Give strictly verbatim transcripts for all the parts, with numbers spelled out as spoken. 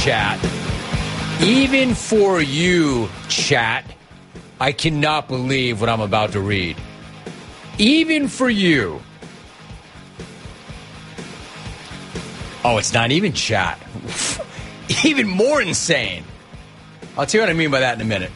chat. Even for you, chat, I cannot believe what I'm about to read. Even for you. Oh, it's not even chat. Even more insane. I'll tell you what I mean by that in a minute.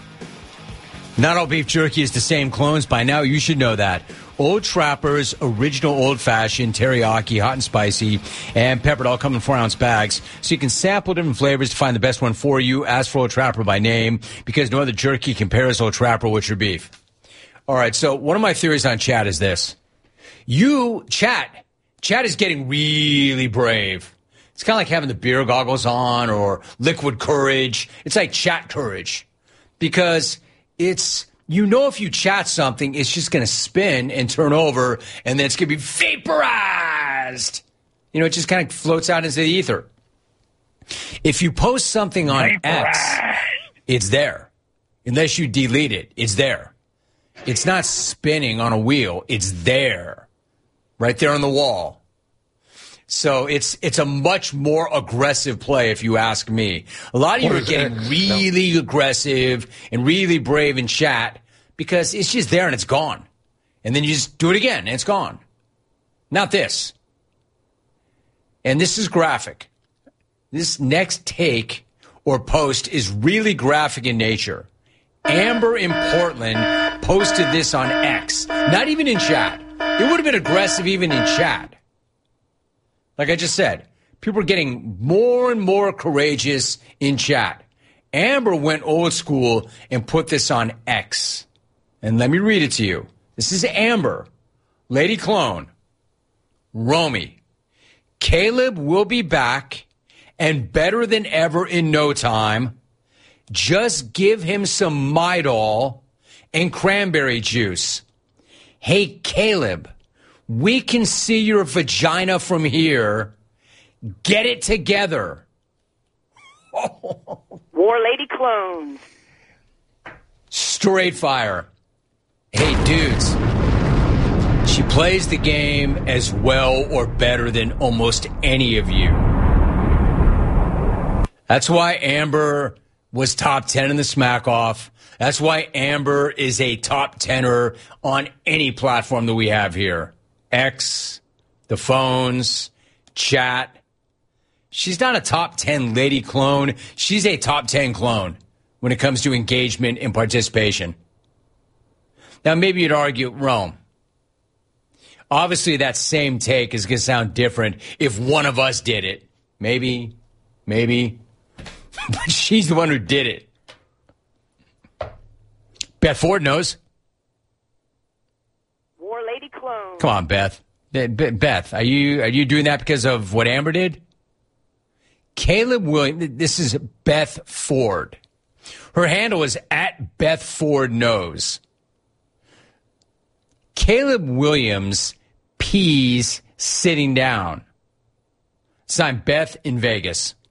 Not all beef jerky is the same clones. By now, you should know that. Old Trapper's original old-fashioned, teriyaki, hot and spicy, and peppered all come in four-ounce bags. So you can sample different flavors to find the best one for you. Ask for Old Trapper by name, because no other jerky compares Old Trapper with your beef. All right, so one of my theories on chat is this. You, chat, chat is getting really brave. It's kind of like having the beer goggles on or liquid courage. It's like chat courage. Because it's... You know, if you chat something, it's just going to spin and turn over, and then it's going to be vaporized. You know, it just kind of floats out into the ether. If you post something on X, it's there. Unless you delete it, it's there. It's not spinning on a wheel. It's there. Right there on the wall. So it's it's a much more aggressive play, if you ask me. A lot of you are getting really no. aggressive and really brave in chat because it's just there and it's gone. And then you just do it again and it's gone. Not this. And this is graphic. This next take or post is really graphic in nature. Amber in Portland posted this on X. Not even in chat. It would have been aggressive even in chat. Like I just said, people are getting more and more courageous in chat. Amber went old school and put this on X. And let me read it to you. This is Amber, Lady Clone, Romy. Caleb will be back and better than ever in no time. Just give him some Midol and cranberry juice. Hey, Caleb. We can see your vagina from here. Get it together. War Lady Clones. Straight fire. Hey, dudes. She plays the game as well or better than almost any of you. That's why Amber was top ten in the Smack Off. That's why Amber is a top tenner on any platform that we have here. X, the phones, chat. She's not a top ten lady clone. She's a top ten clone when it comes to engagement and participation. Now, maybe you'd argue, Rome, obviously that same take is going to sound different if one of us did it. Maybe, maybe. But she's the one who did it. Beth Ford knows. Lady Clone. Come on, Beth. Beth, are you are you doing that because of what Amber did? Caleb Williams, this is Beth Ford. Her handle is at Beth Ford Knows. Caleb Williams pees sitting down. Signed Beth in Vegas.